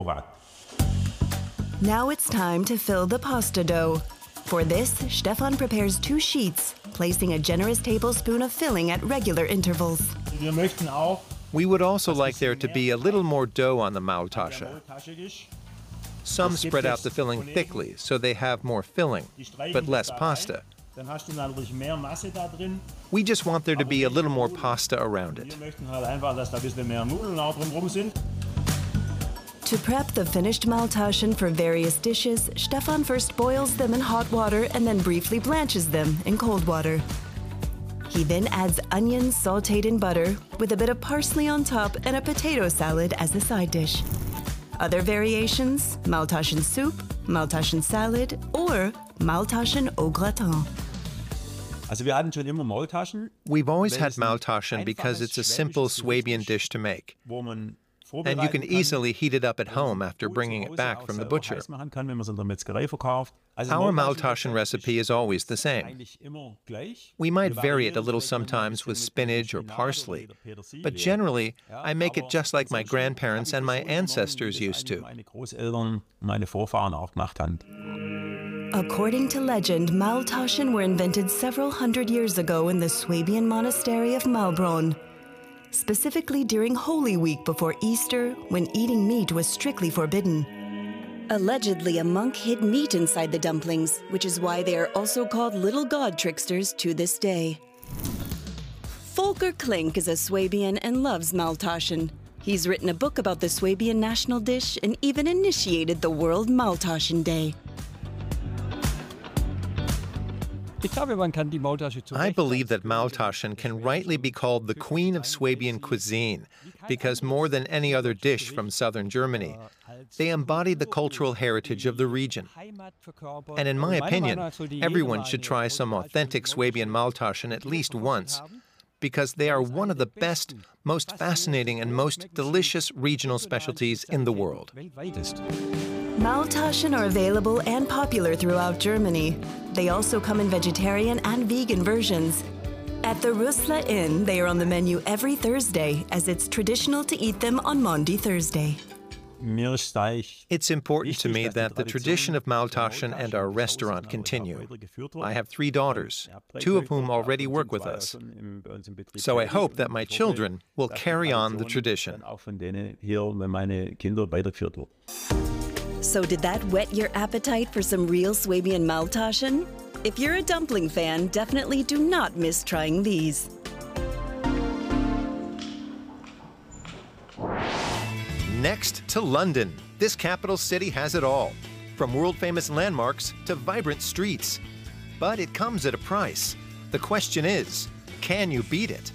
Now it's time to fill the pasta dough. For this, Stefan prepares 2 sheets, placing a generous tablespoon of filling at regular intervals. We would also like there to be a little more dough on the Maultaschen. Some spread out the filling thickly, so they have more filling, but less pasta. We just want there to be a little more pasta around it. To prep the finished Maultaschen for various dishes, Stefan first boils them in hot water and then briefly blanches them in cold water. He then adds onions sautéed in butter with a bit of parsley on top and a potato salad as a side dish. Other variations: Maultaschen soup, Maultaschen salad, or Maultaschen au gratin. We've always had Maultaschen because it's a simple Swabian dish to make, and you can easily heat it up at home after bringing it back from the butcher. Our Maultaschen recipe is always the same. We might vary it a little sometimes with spinach or parsley, but generally, I make it just like my grandparents and my ancestors used to. According to legend, Maultaschen were invented several hundred years ago in the Swabian monastery of Maulbronn, specifically during Holy Week before Easter, when eating meat was strictly forbidden. Allegedly, a monk hid meat inside the dumplings, which is why they are also called little god tricksters to this day. Volker Klink is a Swabian and loves Maultaschen. He's written a book about the Swabian national dish and even initiated the World Maultaschen Day. I believe that Maultaschen can rightly be called the queen of Swabian cuisine because more than any other dish from southern Germany, they embody the cultural heritage of the region. And in my opinion, everyone should try some authentic Swabian Maultaschen at least once, because they are one of the best, most fascinating, and most delicious regional specialties in the world. Maultaschen are available and popular throughout Germany. They also come in vegetarian and vegan versions. At the Rüssler Inn, they are on the menu every Thursday, as it's traditional to eat them on Maundy Thursday. It's important to me that the tradition of Maultaschen and our restaurant continue. I have 3 daughters, 2 of whom already work with us. So I hope that my children will carry on the tradition. So did that whet your appetite for some real Swabian Maultaschen? If you're a dumpling fan, definitely do not miss trying these. Next to London. This capital city has it all, from world-famous landmarks to vibrant streets. But it comes at a price. The question is, can you beat it?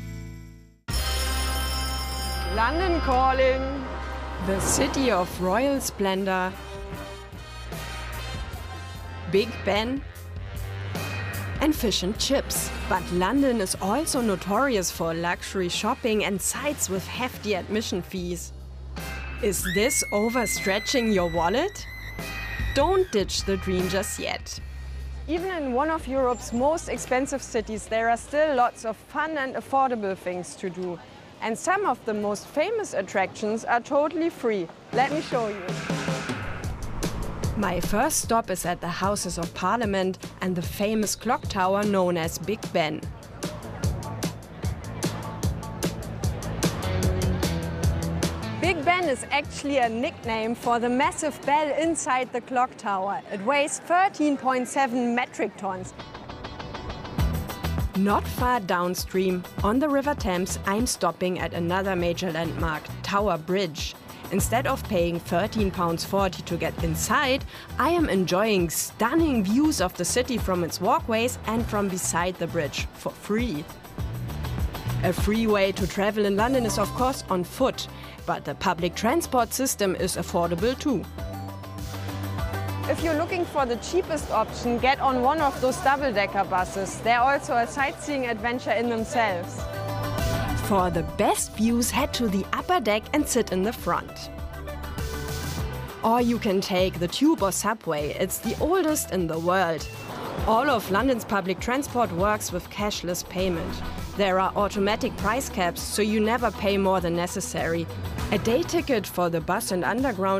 London calling, the city of royal splendor. Big Ben and fish and chips. But London is also notorious for luxury shopping and sites with hefty admission fees. Is this overstretching your wallet? Don't ditch the dream just yet. Even in one of Europe's most expensive cities, there are still lots of fun and affordable things to do. And some of the most famous attractions are totally free. Let me show you. My first stop is at the Houses of Parliament and the famous clock tower known as Big Ben. Big Ben is actually a nickname for the massive bell inside the clock tower. It weighs 13.7 metric tons. Not far downstream, on the River Thames, I'm stopping at another major landmark, Tower Bridge. Instead of paying £13.40 to get inside, I am enjoying stunning views of the city from its walkways and from beside the bridge for free. A free way to travel in London is of course on foot, but the public transport system is affordable too. If you're looking for the cheapest option, get on one of those double-decker buses. They're also a sightseeing adventure in themselves. For the best views, head to the upper deck and sit in the front. Or you can take the tube or subway. It's the oldest in the world. All of London's public transport works with cashless payment. There are automatic price caps, so you never pay more than necessary. A day ticket for the bus and underground